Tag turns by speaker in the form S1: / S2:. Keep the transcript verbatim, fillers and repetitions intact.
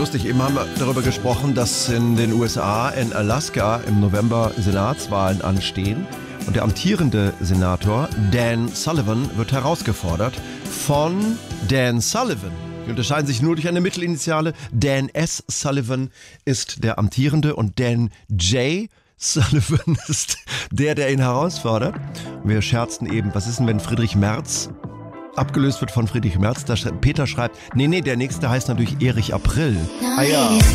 S1: lustig. Eben haben wir darüber gesprochen, dass in den U S A, in Alaska im November Senatswahlen anstehen. Und der amtierende Senator Dan Sullivan wird herausgefordert von Dan Sullivan. Die unterscheiden sich nur durch eine Mittelinitiale. Dan S. Sullivan ist der amtierende und Dan J. Sullivan ist der, der ihn herausfordert. Und wir scherzten eben, was ist denn, wenn Friedrich Merz abgelöst wird von Friedrich Merz? Da schreibt, Peter schreibt, nee, nee, der nächste heißt natürlich Erich April. Ah ja.